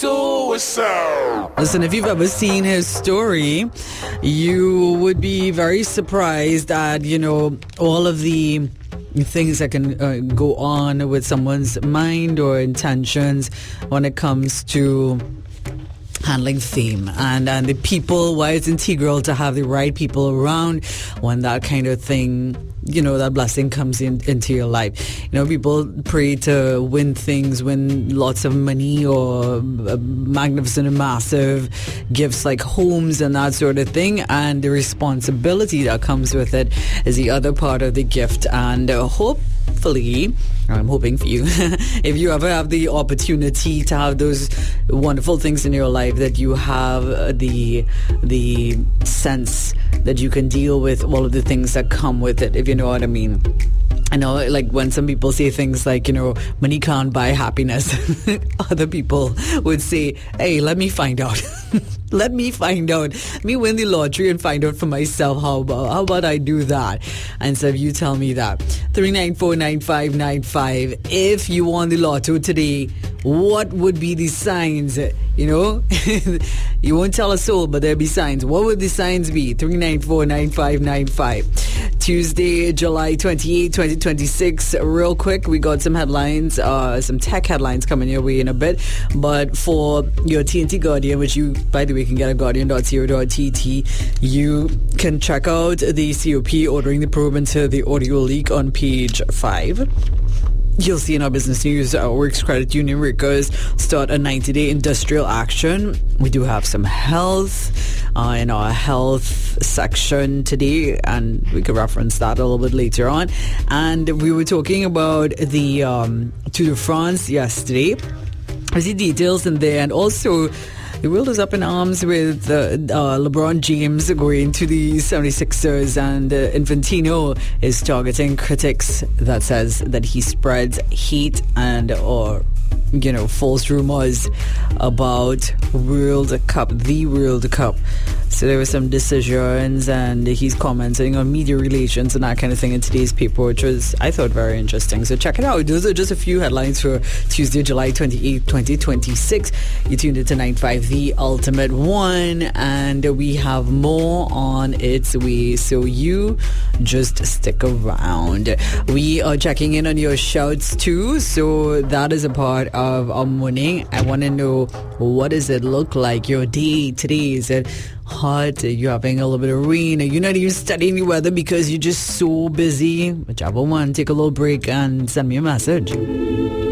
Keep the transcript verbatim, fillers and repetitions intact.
suicide. Listen, if you've ever seen his story, you would be very surprised at, you know, all of the things that can uh, go on with someone's mind or intentions when it comes to handling fame and, and the people, why it's integral to have the right people around when that kind of thing, you know, that blessing comes in into your life. You know, people pray to win things, win lots of money or magnificent and massive gifts like homes and that sort of thing, and the responsibility that comes with it is the other part of the gift. And uh, hopefully, I'm hoping for you, if you ever have the opportunity to have those wonderful things in your life, that you have the the sense that you can deal with all of the things that come with it, if you know what I mean. I know, like when some people say things like, you know, money can't buy happiness, other people would say, hey, let me find out. Let me find out. Let me win the lottery and find out for myself. How about, how about I do that? And so you tell me that. three nine four nine five nine five. If you won the lotto today, what would be the signs? You know, you won't tell us all, but there'll be signs. What would the signs be? three nine four nine five nine five. Tuesday, July twenty-eighth, twenty twenty-six. Real quick, we got some headlines, uh, some tech headlines coming your way in a bit. But for your T N T Guardian, which you, by the way, can get at guardian dot co dot t t, you can check out the C O P ordering the probe into the audio leak on page five. You'll see in our business news, uh, Works Credit Union workers start a ninety-day industrial action. We do have some health uh, in our health section today, and we can reference that a little bit later on. And we were talking about the um, Tour de France yesterday. I see details in there, and also the world is up in arms with uh, uh, LeBron James going to the seventy-sixers, and uh, Infantino is targeting critics that says that he spreads hate and or you know false rumors about World Cup, the World Cup. So there were some decisions, and he's commenting on media relations and that kind of thing in today's paper, which was, I thought, very interesting. So check it out. Those are just a few headlines for Tuesday, July twenty-eighth, twenty twenty-six. You tuned into nine five, The Ultimate One, and we have more on its way. So you just stick around. We are checking in on your shouts too. So that is a part of our morning. I want to know, what does it look like? Your day today, is it hot? Are you having a little bit of rain? Are you not even studying the weather because you're just so busy? Whichever one, take a little break and send me a message.